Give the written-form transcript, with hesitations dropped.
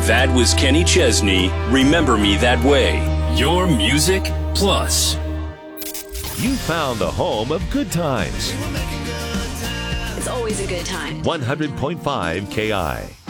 That was Kenny Chesney, Remember Me That Way. Your Music Plus. You found the home of good times. It's always a good time. 100.5 KI.